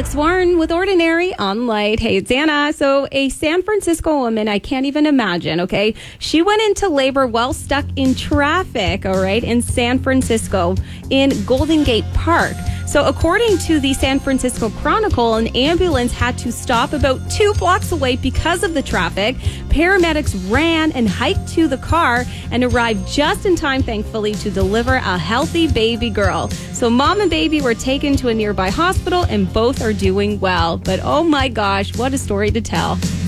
Alex Warren with Ordinary on Light. Hey, it's Anna. So a San Francisco woman, I can't even imagine, okay? She went into labor while stuck in traffic, all right, in San Francisco in Golden Gate Park. So according to the San Francisco Chronicle, an ambulance had to stop about 2 blocks away because of the traffic. Paramedics ran and hiked to the car and arrived just in time, thankfully, to deliver a healthy baby girl. So mom and baby were taken to a nearby hospital and both are doing well. But oh my gosh, what a story to tell.